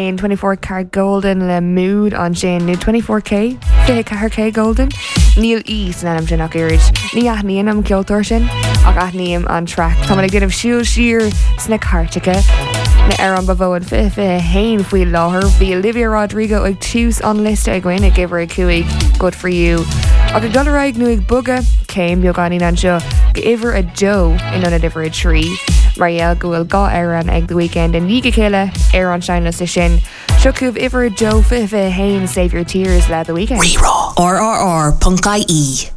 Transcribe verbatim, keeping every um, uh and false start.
Hain twenty-four carat golden le mood an sin nu twenty-four K fi car K golden Neil East na am sin ach irid ní aithníon am ceoltóir sin ach aithníam an track Tá le gin am siúil siar sna cartica na ar an bavóin fi fi hain faoi láthair bhí Olivia Rodrigo ag tús an list ag gine ag gibhar cuaig good for you ag ag doraig nu ag buga céim beagání an seo go ihar a Joe in an a differ a tree Marielle go bhfuil gá éireann ag the weekend in níga chéile ar an sein lei sin Siocúh ihar a Joe fi fi hain save your tears le the weekend R R R dot I E